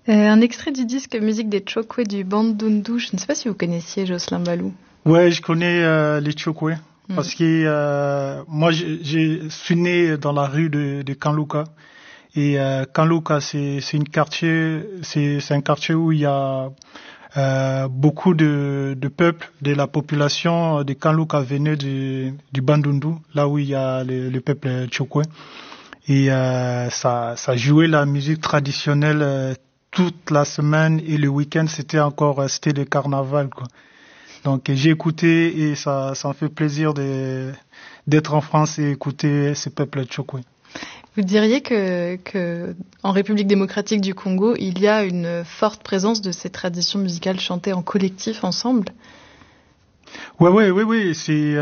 Un extrait du disque musique des Chokwe du Bandundu. Je ne sais pas si vous connaissiez Jocelyn Ballou. Ouais, je connais les Chokwe. Parce que moi, je suis né dans la rue de Kanluka. Et Kanluka, c'est un quartier où il y a beaucoup de peuple, de la population de Kanluka venait du Bandundu, là où il y a le peuple Chokwe. Et ça jouait la musique traditionnelle toute la semaine et le week-end c'était le carnaval quoi. Donc j'ai écouté et ça me fait plaisir d'être en France et écouter ce peuple Chokwe. Vous diriez que en République démocratique du Congo, il y a une forte présence de ces traditions musicales chantées en collectif ensemble? Oui, c'est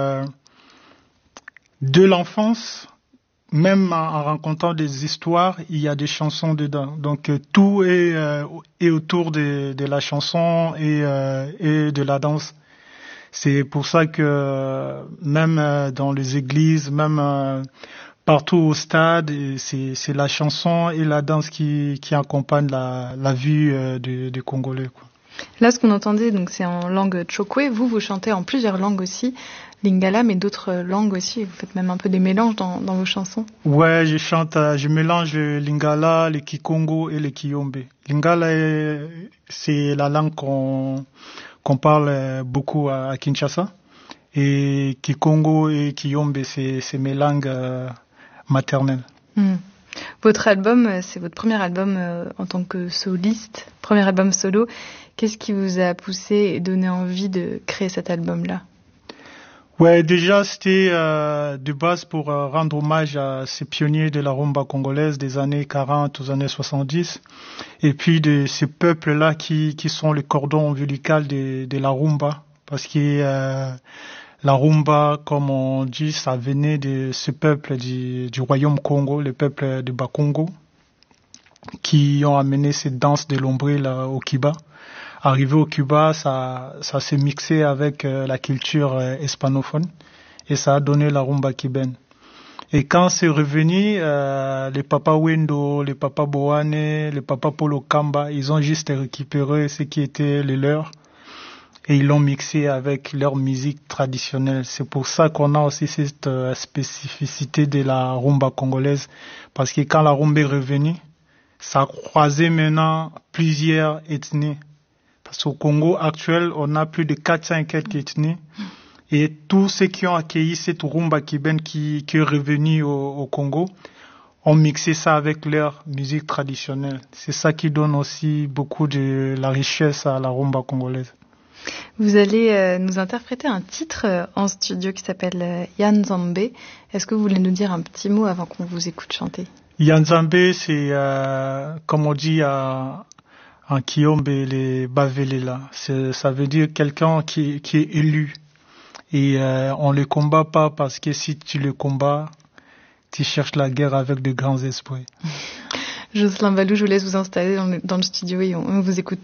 de l'enfance. Même en racontant des histoires, il y a des chansons dedans. Donc tout est autour de la chanson et de la danse. C'est pour ça que même dans les églises, même partout au stade, c'est la chanson et la danse qui accompagnent la vie des Congolais, quoi. Là, ce qu'on entendait, donc, c'est en langue Chokwe. Vous chantez en plusieurs langues aussi, Lingala, mais d'autres langues aussi. Vous faites même un peu des mélanges dans vos chansons. Ouais, je mélange le Lingala, le Kikongo et le Kiyombe. Lingala, c'est la langue qu'on parle beaucoup à Kinshasa. Et Kikongo et Kiyombe, c'est mes langues maternelles. Votre album, c'est votre premier album en tant que soliste, premier album solo. Qu'est-ce qui vous a poussé et donné envie de créer cet album-là? Ouais, déjà c'était de base pour rendre hommage à ces pionniers de la rumba congolaise des années 40 aux années 70 et puis de ces peuples-là qui sont le cordon ombilical de la rumba parce que la rumba, comme on dit, ça venait de ce peuple du royaume Congo, le peuple de Bakongo, qui ont amené cette danse de l'ombril au Cuba. Arrivé au Cuba, ça s'est mixé avec la culture hispanophone et ça a donné la rumba cubaine. Et quand c'est revenu, les Papa Wendo, les Papa Boane, les Papa Polo Kamba, ils ont juste récupéré ce qui était le leur et ils l'ont mixé avec leur musique traditionnelle. C'est pour ça qu'on a aussi cette spécificité de la rumba congolaise parce que quand la rumba est revenue, ça a croisé maintenant plusieurs ethnies. Parce qu'au Congo actuel, on a plus de 400 quelques ethnies. Et tous ceux qui ont accueilli cette rumba cubaine qui est revenue au Congo ont mixé ça avec leur musique traditionnelle. C'est ça qui donne aussi beaucoup de la richesse à la rumba congolaise. Vous allez nous interpréter un titre en studio qui s'appelle Yanzambe. Est-ce que vous voulez nous dire un petit mot avant qu'on vous écoute chanter? Yanzambe, c'est comme on dit en Kiyombe, les Bavelela. Ça veut dire quelqu'un qui est élu. Et on le combat pas parce que si tu le combats, tu cherches la guerre avec de grands esprits. Jocelyn Ballou, je vous laisse vous installer dans le studio et on vous écoute.